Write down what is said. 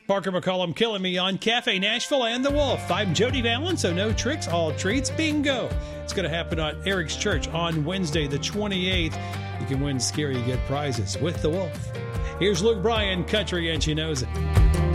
Parker McCollum killing me on Cafe Nashville and The Wolf. I'm Jody Vallon, so no tricks, all treats, bingo. It's going to happen at Eric's Church on Wednesday, the 28th. You can win scary good prizes with The Wolf. Here's Luke Bryan, Country, and she knows it.